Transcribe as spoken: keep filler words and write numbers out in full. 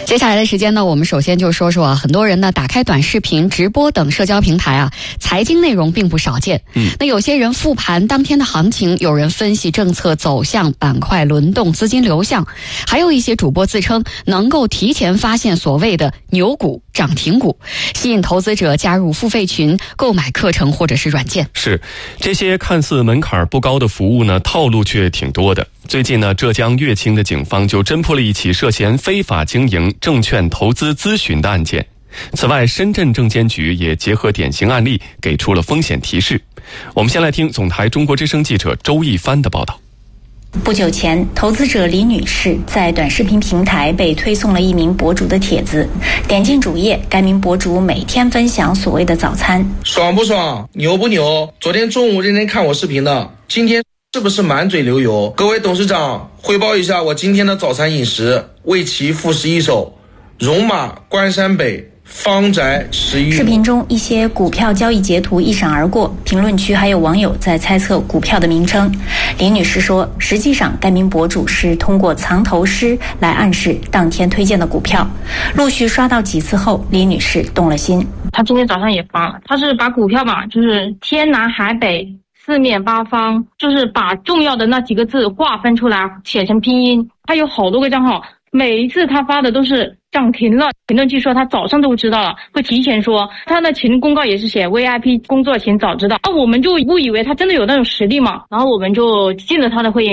接下来的时间呢，我们首先就说说啊，很多人呢打开短视频、直播等社交平台啊，财经内容并不少见。嗯，那有些人复盘当天的行情，有人分析政策走向、板块轮动、资金流向，还有一些主播自称能够提前发现所谓的牛股、涨停股，吸引投资者加入付费群、购买课程或者是软件。 是，这些看似门槛不高的服务呢，套路却挺多的。最近呢，浙江乐清的警方就侦破了一起涉嫌非法经营证券投资咨询的案件。此外，深圳证监局也结合典型案例，给出了风险提示。我们先来听总台中国之声记者周一帆的报道。 不久前，投资者李女士在短视频平台被推送了一名博主的帖子，点进主页，该名博主每天分享所谓的早餐。 爽不爽？牛不牛？昨天中午认真看我视频的，今天是不是满嘴流油？各位董事长，汇报一下我今天的早餐饮食，为其复习一首戎马关山北，方宅十余。 视频中一些股票交易截图一闪而过，评论区还有网友在猜测股票的名称。李女士说，实际上该名博主是通过藏头诗来暗示当天推荐的股票。陆续刷到几次后，李女士动了心。 她今天早上也发了，她是把股票嘛，就是天南海北四面八方，就是把重要的那几个字划分出来，写成拼音。他有好多个账号，每一次他发的都是涨停了，评论区说他早上都知道了，会提前说。他的群公告也是写 V I P 工作请早知道。那我们就误以为他真的有那种实力嘛，然后我们就进了他的会员。